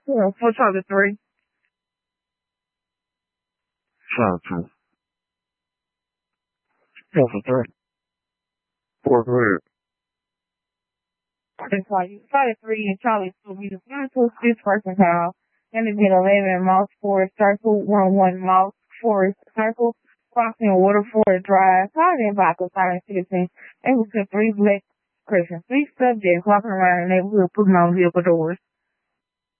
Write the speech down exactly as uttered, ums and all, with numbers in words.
Yeah, for Charlie three. Charlie two. Yeah, for three. Fourth grade. That's why you Charlie three and Charlie two. We just went to this person house. Then it did eleven mouse forest circle, one one mouse forest circle, crossing water forest drive, Charlie and Baco, Silent Citizen. It was just three black Christians, three subjects walking around the neighborhood putting on vehicle doors.